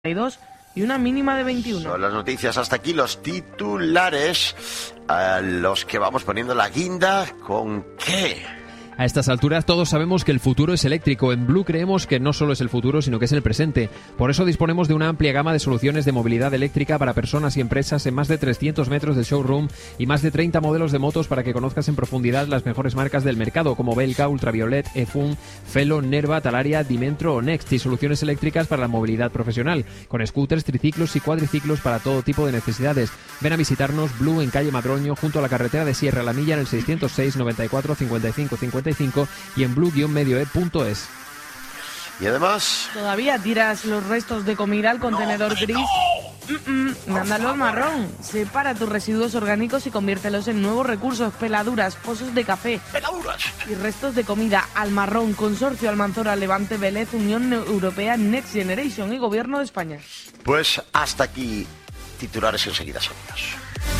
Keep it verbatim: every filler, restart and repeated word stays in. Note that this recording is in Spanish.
y una mínima de veintiuno. Son las noticias, hasta aquí los titulares, a los que vamos poniendo la guinda. ¿Con qué? A estas alturas todos sabemos que el futuro es eléctrico. En Blue creemos que no solo es el futuro, sino que es el presente. Por eso disponemos de una amplia gama de soluciones de movilidad eléctrica para personas y empresas en más de trescientos metros de showroom y más de treinta modelos de motos para que conozcas en profundidad las mejores marcas del mercado, como Belka, Ultraviolet, Efun, Felo, Nerva, Talaria, Dimentro o Next, y soluciones eléctricas para la movilidad profesional, con scooters, triciclos y cuadriciclos para todo tipo de necesidades. Ven a visitarnos. Blue, en calle Madroño, junto a la carretera de Sierra La Milla, en el seiscientos seis noventa y cuatro cincuenta y cinco cincuenta y cinco y en blue guion medio e punto es. Y además... ¿Todavía tiras los restos de comida al contenedor gris? Mm-mm, mándalo al marrón. Separa tus residuos orgánicos y conviértelos en nuevos recursos: peladuras, pozos de café, ¡Peladuras! y restos de comida al marrón. Consorcio Almanzora, Levante, Vélez, Unión Europea, Next Generation y Gobierno de España. Pues hasta aquí titulares enseguida, amigos.